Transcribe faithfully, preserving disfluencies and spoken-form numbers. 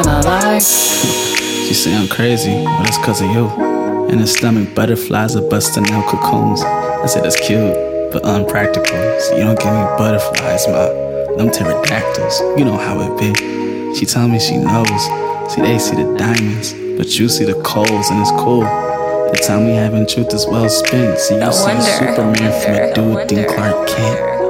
She say I'm crazy, well that's cause of you. In her stomach, butterflies are busting out cocoons. I said that's cute, but unpractical. So you don't give me butterflies, ma. Them pterodactyls, you know how it be. She tell me she knows. See, they see the diamonds, but you see the coals, and it's cool. The time we having truth is well spent. See, you No see wonder, Superman from a dude named Clark Kent.